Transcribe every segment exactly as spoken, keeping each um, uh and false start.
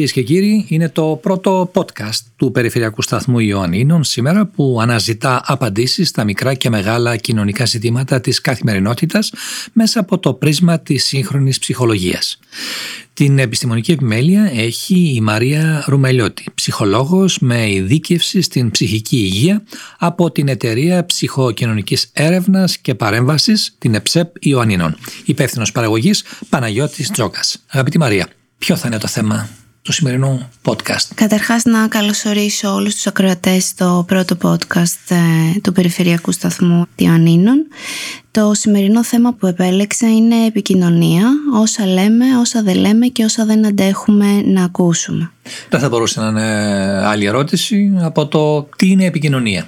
Κυρίες και κύριοι, είναι το πρώτο podcast του Περιφερειακού Σταθμού Ιωαννίνων σήμερα που αναζητά απαντήσεις στα μικρά και μεγάλα κοινωνικά ζητήματα της καθημερινότητας μέσα από το πρίσμα της σύγχρονης ψυχολογίας. Την επιστημονική επιμέλεια έχει η Μαρία Ρουμελιώτη, ψυχολόγος με ειδίκευση στην ψυχική υγεία από την Εταιρεία Ψυχοκοινωνικής Έρευνας και Παρέμβασης, την ΕΠΣΕΠ Ιωαννίνων. Υπεύθυνος παραγωγής Παναγιώτης Τζόκας. Αγαπητή Μαρία, ποιο θα είναι το θέμα του σημερινού podcast? Καταρχάς, να καλωσορίσω όλους τους ακροατές στο πρώτο podcast ε, του Περιφερειακού Σταθμού Ιωαννίνων. Το σημερινό θέμα που επέλεξα είναι επικοινωνία, όσα λέμε, όσα δεν λέμε και όσα δεν αντέχουμε να ακούσουμε. Δεν θα μπορούσε να είναι άλλη ερώτηση από το τι είναι επικοινωνία.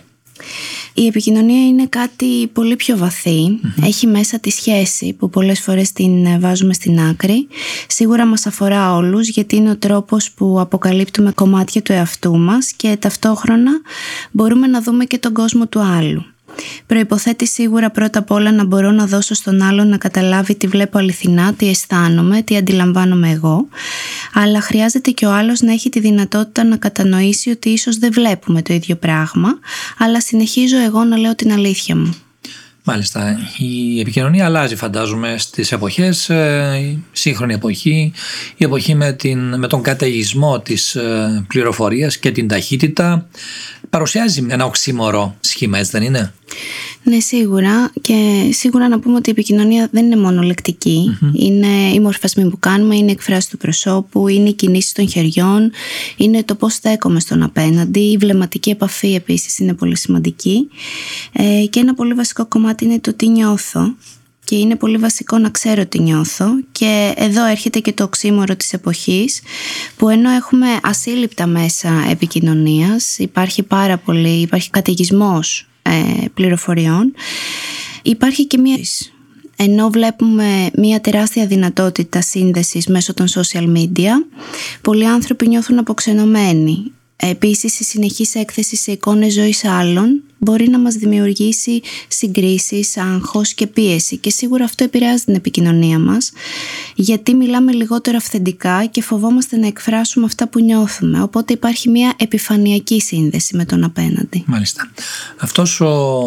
Η επικοινωνία είναι κάτι πολύ πιο βαθύ, mm-hmm. έχει μέσα τη σχέση που πολλές φορές την βάζουμε στην άκρη. Σίγουρα μας αφορά όλους γιατί είναι ο τρόπος που αποκαλύπτουμε κομμάτια του εαυτού μας και ταυτόχρονα μπορούμε να δούμε και τον κόσμο του άλλου. Προϋποθέτει σίγουρα πρώτα απ' όλα να μπορώ να δώσω στον άλλον να καταλάβει τι βλέπω αληθινά, τι αισθάνομαι, τι αντιλαμβάνομαι εγώ, αλλά χρειάζεται και ο άλλος να έχει τη δυνατότητα να κατανοήσει ότι ίσως δεν βλέπουμε το ίδιο πράγμα, αλλά συνεχίζω εγώ να λέω την αλήθεια μου. Μάλιστα, η επικοινωνία αλλάζει φαντάζομαι στις εποχές, η σύγχρονη εποχή, η εποχή με, την, με τον καταιγισμό της πληροφορίας και την ταχύτητα παρουσιάζει ένα οξύμορο σχήμα, έτσι δεν είναι? Ναι, σίγουρα, και σίγουρα να πούμε ότι η επικοινωνία δεν είναι μόνο λεκτική. Mm-hmm. Είναι οι μορφασμοί που κάνουμε, είναι η εκφράση του προσώπου, είναι οι κινήσεις των χεριών, είναι το πώς στέκομαι στον απέναντι, η βλεμματική επαφή επίσης είναι πολύ σημαντική, ε, και ένα πολύ βασικό κομμάτι είναι το τι νιώθω. Και είναι πολύ βασικό να ξέρω τι νιώθω, και εδώ έρχεται και το οξύμορο της εποχής που ενώ έχουμε ασύλληπτα μέσα επικοινωνίας, υπάρχει πάρα πολύ, υπάρχει καταιγισμός ε, πληροφοριών, υπάρχει και μία, ενώ βλέπουμε μία τεράστια δυνατότητα σύνδεσης μέσω των social media, πολλοί άνθρωποι νιώθουν αποξενωμένοι. Επίσης, η συνεχής έκθεση σε εικόνες ζωής άλλων μπορεί να μας δημιουργήσει συγκρίσεις, άγχος και πίεση, και σίγουρα αυτό επηρεάζει την επικοινωνία μας, γιατί μιλάμε λιγότερο αυθεντικά και φοβόμαστε να εκφράσουμε αυτά που νιώθουμε, οπότε υπάρχει μια επιφανειακή σύνδεση με τον απέναντι. Μάλιστα. Αυτός ο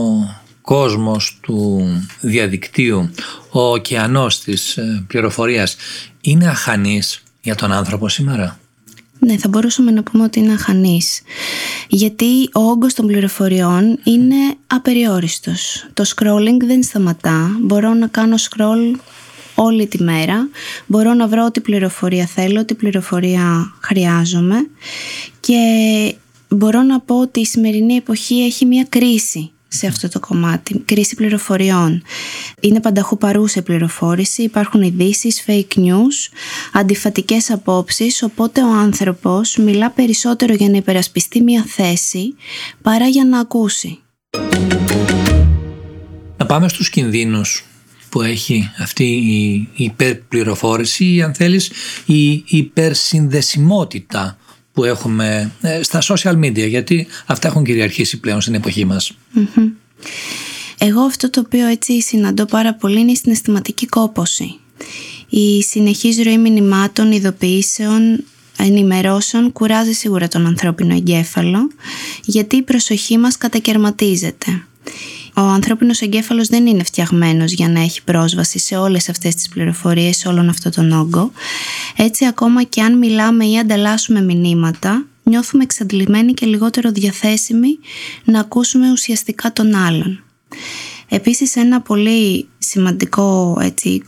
κόσμος του διαδικτύου, ο ωκεανός της πληροφορίας, είναι αχανής για τον άνθρωπο σήμερα? Ναι, θα μπορούσαμε να πούμε ότι είναι αχανής, γιατί ο όγκος των πληροφοριών είναι απεριόριστος. Το scrolling δεν σταματά, μπορώ να κάνω scroll όλη τη μέρα, μπορώ να βρω ό,τι πληροφορία θέλω, ό,τι πληροφορία χρειάζομαι, και μπορώ να πω ότι η σημερινή εποχή έχει μια κρίση σε αυτό το κομμάτι, κρίση πληροφοριών. Είναι πανταχού παρούσα η πληροφόρηση, υπάρχουν ειδήσεις, fake news, αντιφατικές απόψεις, οπότε ο άνθρωπος μιλά περισσότερο για να υπερασπιστεί μια θέση παρά για να ακούσει. Να πάμε στους κινδύνους που έχει αυτή η υπερπληροφόρηση, ή αν θέλεις η υπερσυνδεσιμότητα που έχουμε στα social media, γιατί αυτά έχουν κυριαρχήσει πλέον στην εποχή μας. Mm-hmm. Εγώ αυτό το οποίο έτσι συναντώ πάρα πολύ είναι η συναισθηματική κόπωση. Η συνεχής ροή μηνυμάτων, ειδοποιήσεων, ενημερώσεων κουράζει σίγουρα τον ανθρώπινο εγκέφαλο, γιατί η προσοχή μας κατακερματίζεται. Ο ανθρώπινος εγκέφαλος δεν είναι φτιαγμένος για να έχει πρόσβαση σε όλες αυτές τις πληροφορίες, σε όλον αυτόν τον όγκο. Έτσι, ακόμα και αν μιλάμε ή ανταλλάσσουμε μηνύματα, νιώθουμε εξαντλημένοι και λιγότερο διαθέσιμοι να ακούσουμε ουσιαστικά τον άλλον. Επίσης, ένα πολύ σημαντικό έτσι,